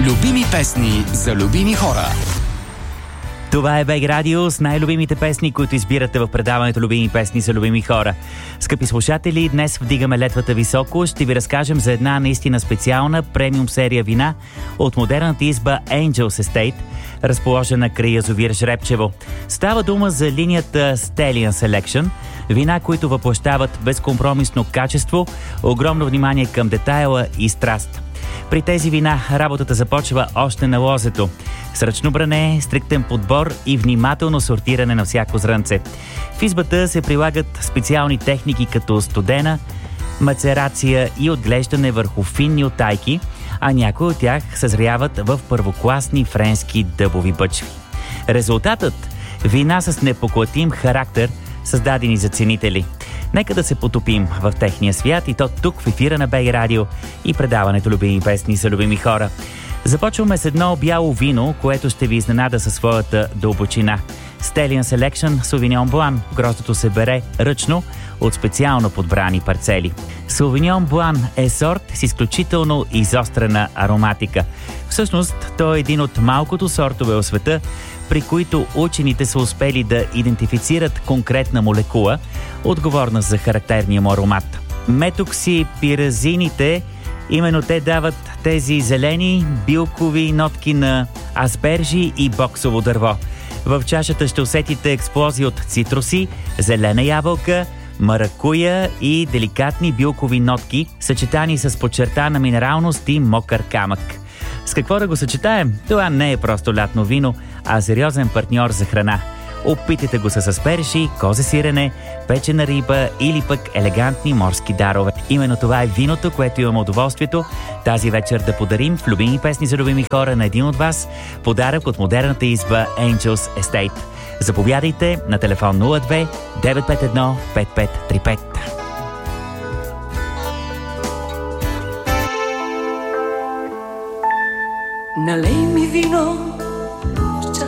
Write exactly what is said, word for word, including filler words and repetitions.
Любими песни за любими хора. Това е БГ Радио с най-любимите песни, които избирате в предаването Любими песни за любими хора. Скъпи слушатели, днес вдигаме летвата високо. Ще ви разкажем за една наистина специална премиум серия вина от модерната изба Angels Estate, разположена край язовир Жребчево. Става дума за линията Stallion Selection, вина, които въплъщават безкомпромисно качество, огромно внимание към детайла и страст. При тези вина работата започва още на лозето. С ръчно бране, стриктен подбор и внимателно сортиране на всяко зрънце. В избата се прилагат специални техники като студена, мацерация и отглеждане върху финни утайки, а някои от тях съзряват в първокласни френски дъбови бъчви. Резултатът – вина с непоклатим характер, създадени за ценители. Нека да се потопим в техния свят и то тук в ефира на БГ Радио и предаването Любими песни за любими хора. Започваме с едно бяло вино, което ще ви изненада със своята дълбочина. Stallion Selection Sauvignon Blanc. Гроздото се бере ръчно от специално подбрани парцели. Sauvignon Blanc е сорт с изключително изострена ароматика. Всъщност, той е един от малкото сортове в света, при които учените са успели да идентифицират конкретна молекула, отговорна за характерния му аромат. Метоксипиразините, именно те дават тези зелени билкови нотки на аспержи и боксово дърво. В чашата ще усетите експлозии от цитруси, зелена ябълка, маракуя и деликатни билкови нотки, съчетани с подчертана минералност и мокър камък. С какво да го съчетаем? Това не е просто лятно вино, а сериозен партньор за храна. Опитайте го с аспержи, козе сирене, печена риба или пък елегантни морски дарове. Именно това е виното, което имам удоволствието тази вечер да подарим в Любими песни за любими хора на един от вас. Подарък от модерната изба Angels Estate. Заповядайте на телефон нула две девет пет едно пет пет три пет. Налей ми вино